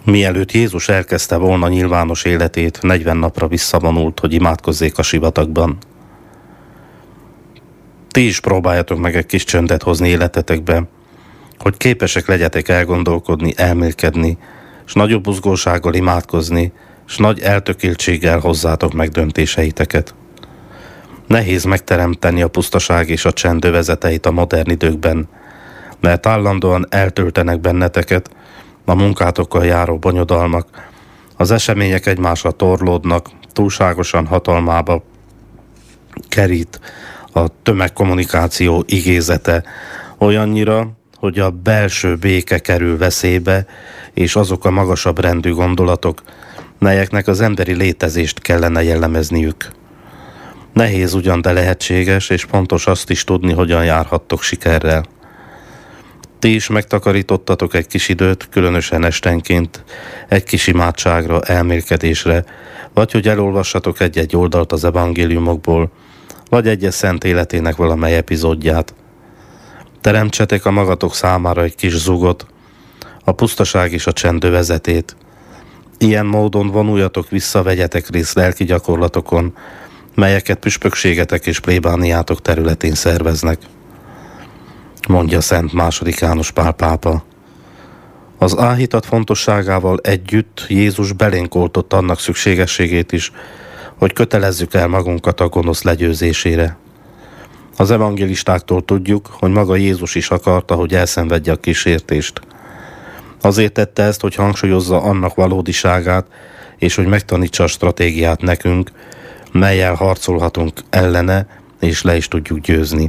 Mielőtt Jézus elkezdte volna nyilvános életét, 40 napra visszavonult, hogy imádkozzék a sivatagban. Ti is próbáljatok meg egy kis csöndet hozni életetekbe, hogy képesek legyetek elgondolkodni, elmélkedni, s nagyobb buzgósággal imádkozni, s nagy eltökéltséggel hozzátok meg döntéseiteket. Nehéz megteremteni a pusztaság és a csend övezeteit a modern időkben, mert állandóan eltöltenek benneteket a munkátokkal járó bonyodalmak, az események egymásra torlódnak, túlságosan hatalmába kerít a tömegkommunikáció igézete olyannyira, hogy a belső béke kerül veszélybe, és azok a magasabb rendű gondolatok, melyeknek az emberi létezést kellene jellemezniük. Nehéz ugyan, de lehetséges, és fontos azt is tudni, hogyan járhattok sikerrel. Ti is megtakarítottatok egy kis időt, különösen estenként, egy kis imádságra, elmélkedésre, vagy hogy elolvassatok egy-egy oldalt az evangéliumokból, vagy egyes szent életének valamely epizódját. Teremtsetek a magatok számára egy kis zugot, a pusztaság és a csend övezetét. Ilyen módon vonuljatok vissza, vegyetek részt lelki gyakorlatokon, melyeket püspökségetek és plébániátok területén szerveznek, mondja Szent II. János Pál pápa. Az áhítat fontosságával együtt Jézus belénk oltott annak szükségességét is, hogy kötelezzük el magunkat a gonosz legyőzésére. Az evangélistáktól tudjuk, hogy maga Jézus is akarta, hogy elszenvedje a kísértést. Azért tette ezt, hogy hangsúlyozza annak valódiságát, és hogy megtanítsa a stratégiát nekünk, mellyel harcolhatunk ellene, és le is tudjuk győzni.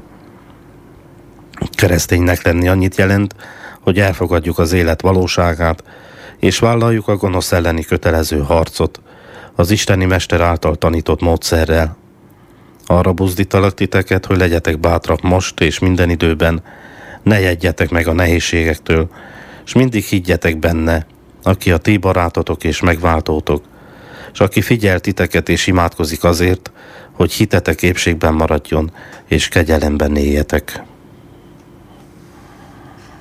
Kereszténynek lenni annyit jelent, hogy elfogadjuk az élet valóságát, és vállaljuk a gonosz elleni kötelező harcot, az isteni mester által tanított módszerrel. Arra buzdítalak titeket, hogy legyetek bátrak most és minden időben, ne jegyetek meg a nehézségektől, és mindig higgyetek benne, aki a ti barátotok és megváltótok, és aki figyel titeket és imádkozik azért, hogy hitetek épségben maradjon, és kegyelemben éljetek.